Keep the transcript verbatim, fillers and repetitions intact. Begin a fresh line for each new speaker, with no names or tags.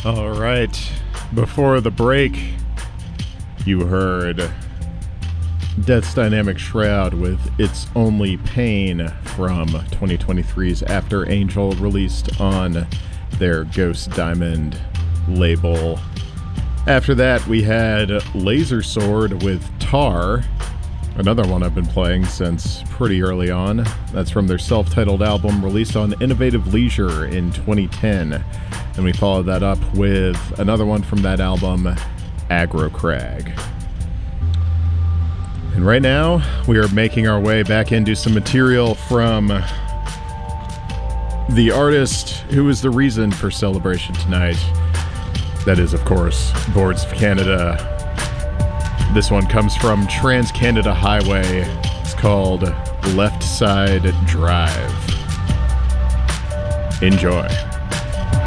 All right. Before the break, you heard Death's Dynamic Shroud with It's Only Pain from twenty twenty-three's After Angel, released on their Ghost Diamond label. After that, we had Laser Sword with Tar, another one I've been playing since pretty early on. That's from their self-titled album released on Innovative Leisure in twenty ten. And we followed that up with another one from that album, Aggro Crag. And right now, we are making our way back into some material from the artist who is the reason for Celebration tonight. That is, of course, Boards of Canada. This one comes from Trans-Canada Highway. It's called Left Side Drive. Enjoy.